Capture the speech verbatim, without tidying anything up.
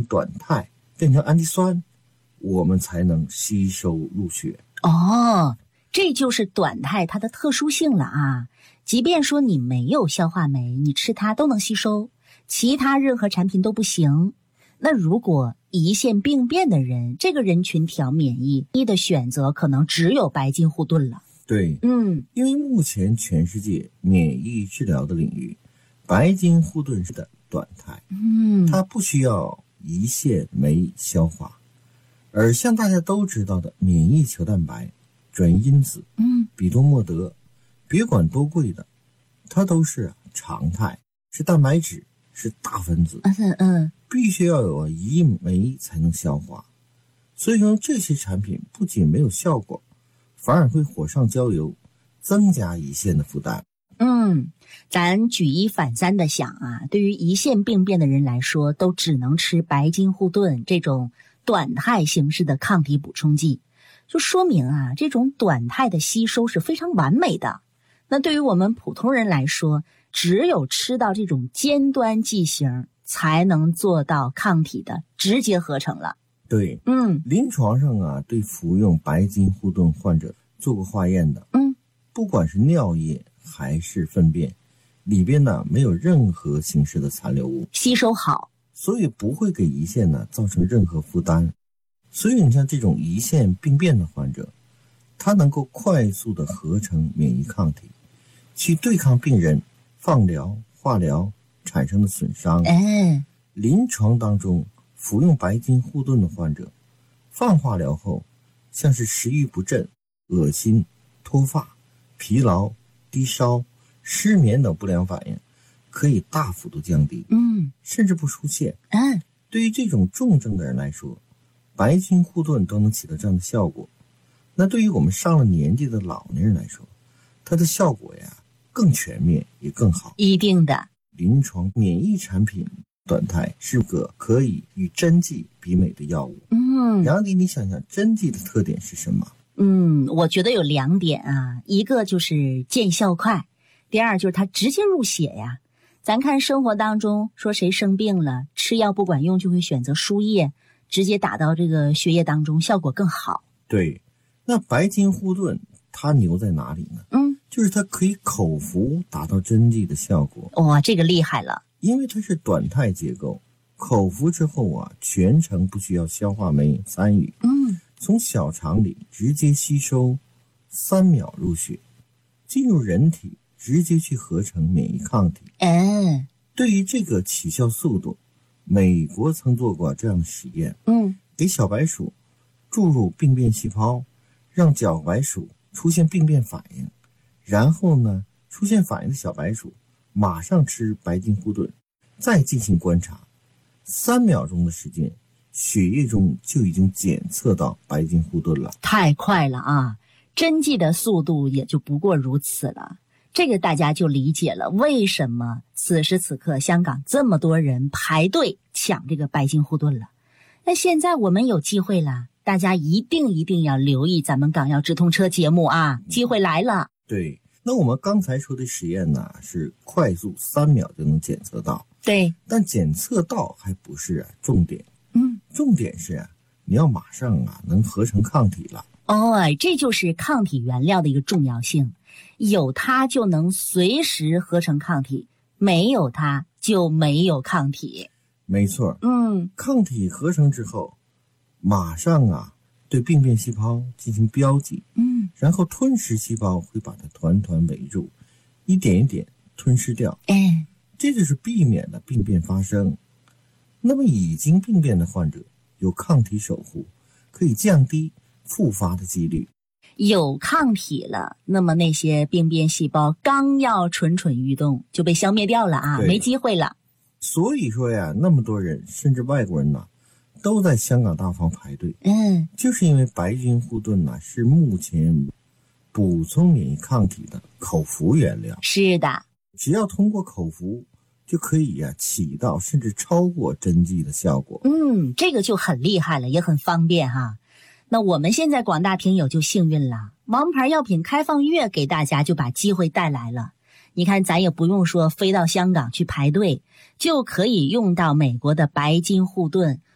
短肽变成氨基酸，我们才能吸收入血。 哦，这就是短肽它的特殊性了啊！即便说你没有消化酶，你吃它都能吸收，其他任何产品都不行。那如果胰腺病变的人，这个人群条免疫一的选择可能只有白金护盾了。 对， 嗯， 因为目前全世界免疫治疗的领域，白金护盾式的短肽， 嗯， 它不需要胰腺酶消化，而像大家都知道的免疫球蛋白、转因子、 嗯， 比多莫德，别管多贵的，它都是常态，是蛋白质，是大分子， 嗯嗯， 必须要有胰酶才能消化。所以说这些产品不仅没有效果，反而会火上浇油，增加胰腺的负担。 嗯，咱举一反三的想啊，对于胰腺病变的人来说，都只能吃白金护盾这种短肽形式的抗体补充剂，就说明啊，这种短肽的吸收是非常完美的。那对于我们普通人来说，只有吃到这种尖端剂型，才能做到抗体的直接合成了。 对， 嗯， 临床上啊，对服用白金护盾患者做过化验的， 嗯， 不管是尿液还是粪便，里边呢没有任何形式的残留物， 吸收好， 所以不会给胰腺呢造成任何负担。所以你像这种胰腺病变的患者，他能够快速的合成免疫抗体，去对抗病人放疗、化疗产生的损伤。 哎， 临床当中服用白金护盾的患者，放化疗后，像是食欲不振、恶心、脱发、疲劳、低烧、失眠等不良反应，可以大幅度降低， 嗯， 甚至不出现。 嗯， 对于这种重症的人来说，白金护盾都能起到这样的效果。那对于我们上了年纪的老年人来说，它的效果呀更全面也更好。 一定的。 临床免疫产品短肽是个可以与针剂媲美的药物。 嗯， 杨迪，你想想针剂的特点是什么？ 嗯，我觉得有两点啊，一个就是见效快，第二就是它直接入血呀。咱看生活当中说谁生病了，吃药不管用，就会选择输液，直接打到这个血液当中，效果更好。 对，那白金护盾它牛在哪里呢？ 嗯， 就是它可以口服达到针剂的效果。 哇，这个厉害了。 因为它是短肽结构，口服之后啊，全程不需要消化酶参与， 嗯， 从小肠里直接吸收，三秒入血，进入人体直接去合成免疫抗体。 哎， 对于这个起效速度，美国曾做过这样的实验， 嗯， 给小白鼠注入病变细胞，让小白鼠出现病变反应，然后呢，出现反应的小白鼠马上吃白金护盾，再进行观察，三秒钟的时间，血液中就已经检测到白金护盾了。 太快了啊！针剂的速度也就不过如此了。这个大家就理解了为什么此时此刻香港这么多人排队抢这个白金护盾了。那现在我们有机会了，大家一定一定要留意咱们港药直通车节目啊，机会来了。 对，那我们刚才说的实验呢，是快速三秒就能检测到。 对， 但检测到还不是、啊、重点， 嗯， 重点是、啊、你要马上啊能合成抗体了。 哦，这就是抗体原料的一个重要性，有它就能随时合成抗体，没有它就没有抗体。 没错， 嗯， 抗体合成之后，马上啊对病变细胞进行标记， 嗯， 然后吞噬细胞会把它团团围住，一点一点吞噬掉。 哎， 这就是避免了病变发生。那么已经病变的患者有抗体守护，可以降低复发的几率。 有抗体了，那么那些病变细胞刚要蠢蠢欲动就被消灭掉了啊，没机会了。 所以说呀，那么多人甚至外国人呐，都在香港大房排队， 嗯， 就是因为白金护盾呐是目前补充免疫抗体的口服原料。 是的， 只要通过口服就可以呀、啊、起到甚至超过针剂的效果。 嗯，这个就很厉害了，也很方便哈。那我们现在广大听友就幸运了，王牌药品开放月给大家就把机会带来了。你看咱也不用说飞到香港去排队，就可以用到美国的白金护盾，